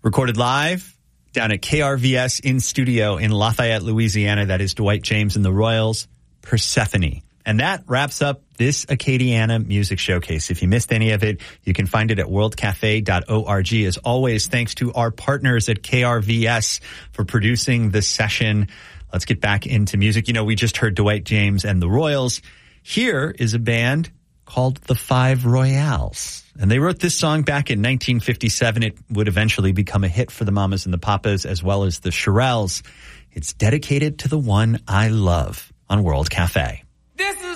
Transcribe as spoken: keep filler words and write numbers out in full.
Recorded live down at K R V S in studio in Lafayette, Louisiana. That is Dwight James and the Royals, Persephone. And that wraps up this Acadiana Music Showcase. If you missed any of it, you can find it at world cafe dot org. As always, thanks to our partners at K R V S for producing this session. Let's get back into music. You know, we just heard Dwight James and the Royals. Here is a band called the Five Royales. And they wrote this song back in nineteen fifty-seven. It would eventually become a hit for the Mamas and the Papas as well as the Shirelles. It's dedicated to the one I love on World Cafe. This is